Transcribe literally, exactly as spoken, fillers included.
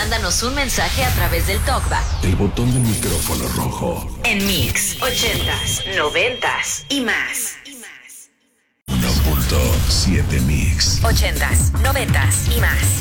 mándanos un mensaje a través del TalkBack. El botón del micrófono rojo. En Mix, ochentas, noventas y más. uno punto siete Mix. Ochentas, noventas y más.